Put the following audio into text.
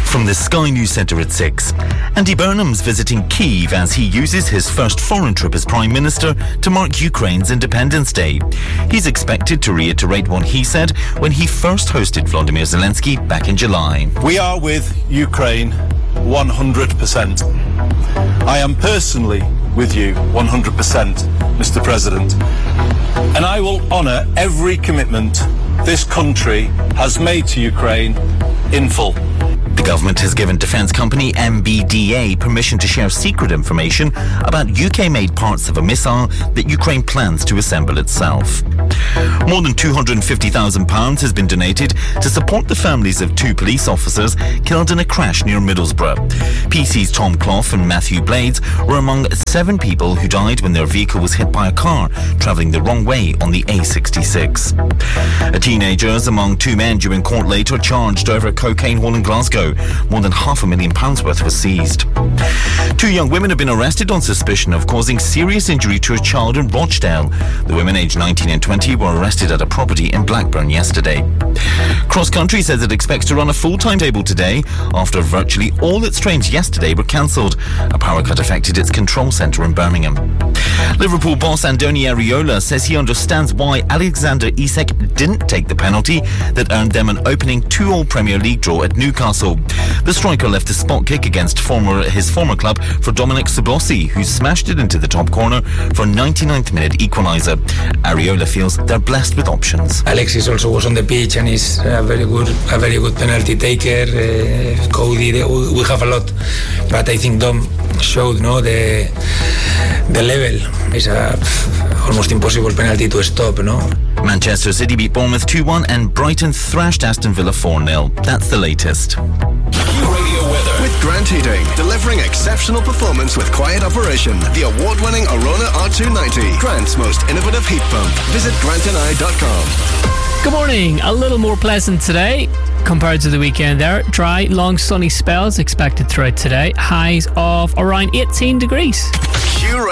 From the Sky News Centre at 6. Andy Burnham's visiting Kyiv as he uses his first foreign trip as Prime Minister to mark Ukraine's Independence Day. He's expected to reiterate what he said when he first hosted Volodymyr Zelensky back in July. We are with Ukraine 100%. I am personally with you 100%, Mr. President. And I will honour every commitment this country has made to Ukraine in full. The government has given defence company MBDA permission to share secret information about UK-made parts of a missile that Ukraine plans to assemble itself. More than £250,000 has been donated to support the families of 2 police officers killed in a crash near Middlesbrough. PC's Tom Clough and Matthew Blades were among 7 people who died when their vehicle was hit by a car travelling the wrong way on the A66. Teenagers among 2 men due in court later charged over a cocaine haul in Glasgow. More than £500,000 worth was seized. 2 young women have been arrested on suspicion of causing serious injury to a child in Rochdale. The women aged 19 and 20 were arrested at a property in Blackburn yesterday. Cross Country says it expects to run a full timetable today after virtually all its trains yesterday were cancelled. A power cut affected its control centre in Birmingham. Liverpool boss Andoni Areola says he understands why Alexander Isak didn't take the penalty that earned them an opening 2-2 Premier League draw at Newcastle. The striker left a spot kick against his former club for Dominic Szoboszlai, who smashed it into the top corner for a 99th minute equaliser. Areola feels they're blessed with options. Alexis also was on the pitch and is a very good penalty taker. Cody, we have a lot, but I think Dom showed the level. It's a almost impossible penalty to stop, Manchester City beat Bournemouth 2-1 and Brighton thrashed Aston Villa 4-0. That's the latest. Radio weather with Grant Heating, delivering exceptional performance with quiet operation. The award-winning Arona R290, Grant's most innovative heat pump. Visit grantandI.com. Good morning. A little more pleasant today compared to the weekend there. Dry, long sunny spells expected throughout today. Highs of around 18 degrees.